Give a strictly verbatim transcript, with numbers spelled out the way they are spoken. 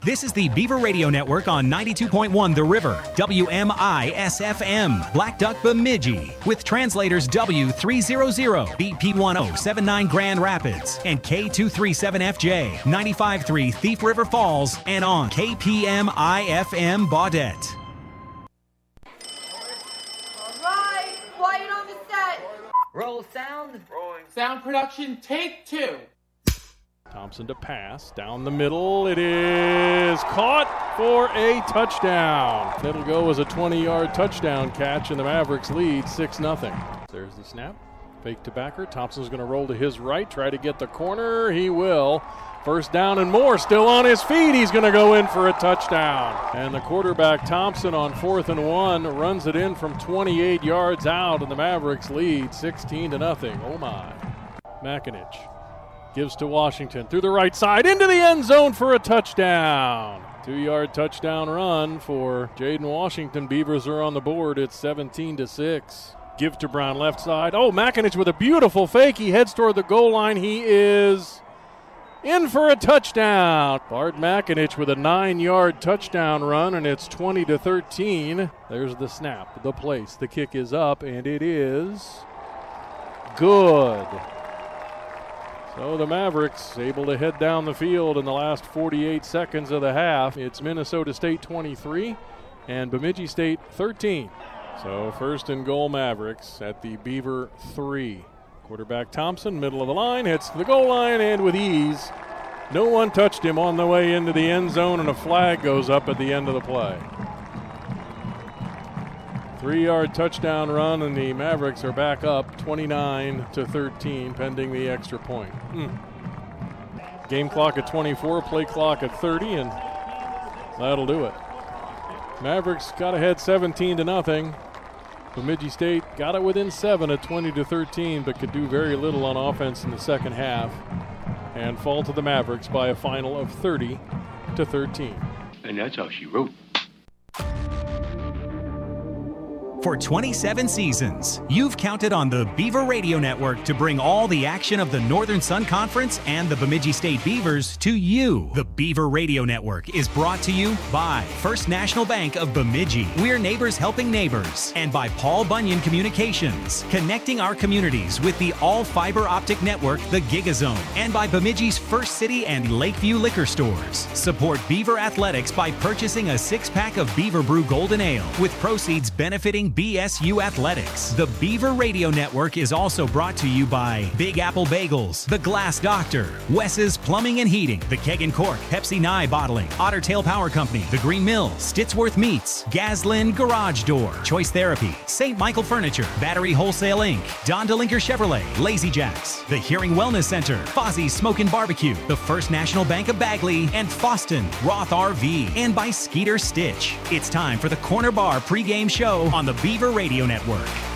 This is the Beaver Radio Network on ninety-two point one The River, W M I S F M, Black Duck Bemidji, with translators W three hundred, B P ten seventy-nine Grand Rapids, and K two thirty-seven F J, ninety-five point three Thief River Falls, and on K P M I F M Baudette. All right, quiet on the set. Roll sound. Rolling. Sound production, take two. Thompson to pass, down the middle, it is caught for a touchdown. It'll go as a twenty-yard touchdown catch, and the Mavericks lead six nothing. There's the snap, fake to backer, Thompson's going to roll to his right, try to get the corner, he will. First down and more, still on his feet, he's going to go in for a touchdown. And the quarterback, Thompson, on fourth and one, runs it in from twenty-eight yards out, and the Mavericks lead sixteen to nothing. Oh my. Makinich gives to Washington through the right side into the end zone for a touchdown. Two-yard touchdown run for Jaden Washington. Beavers are on the board. It's seventeen to six. Give to Brown left side. Oh, Makinich with a beautiful fake. He heads toward the goal line. He is in for a touchdown. Bart Makinich with a nine-yard touchdown run, and it's twenty to thirteen. There's the snap, the place. The kick is up, and it is good. So the Mavericks able to head down the field in the last forty-eight seconds of the half. It's Minnesota State twenty-three and Bemidji State thirteen. So first and goal Mavericks at the Beaver three. Quarterback Thompson, middle of the line, hits the goal line, and with ease. No one touched him on the way into the end zone, and a flag goes up at the end of the play. Three-yard touchdown run, and the Mavericks are back up twenty-nine to thirteen, pending the extra point. Mm. Game clock at twenty-four, play clock at thirty, and that'll do it. Mavericks got ahead seventeen to nothing. Bemidji State got it within seven at twenty to thirteen, but could do very little on offense in the second half, and fall to the Mavericks by a final of thirty to thirteen. And that's how she wrote. For twenty-seven seasons, you've counted on the Beaver Radio Network to bring all the action of the Northern Sun Conference and the Bemidji State Beavers to you. The Beaver Radio Network is brought to you by First National Bank of Bemidji. We're neighbors helping neighbors. And by Paul Bunyan Communications, connecting our communities with the all-fiber optic network, the GigaZone. And by Bemidji's First City and Lakeview liquor stores. Support Beaver Athletics by purchasing a six-pack of Beaver Brew Golden Ale, with proceeds benefiting B S U Athletics. The Beaver Radio Network is also brought to you by Big Apple Bagels, The Glass Doctor, Wes's Plumbing and Heating, The Keg and Cork, Pepsi Nye Bottling, Otter Tail Power Company, The Green Mill, Stitsworth Meats, Gaslin Garage Door, Choice Therapy, Saint Michael Furniture, Battery Wholesale Incorporated, Don DeLinker Chevrolet, Lazy Jacks, The Hearing Wellness Center, Fozzie's Smokin' Barbecue, the First National Bank of Bagley, and Foston Roth R V, and by Skeeter Stitch. It's time for the Corner Bar pregame show on the Beaver Radio Network.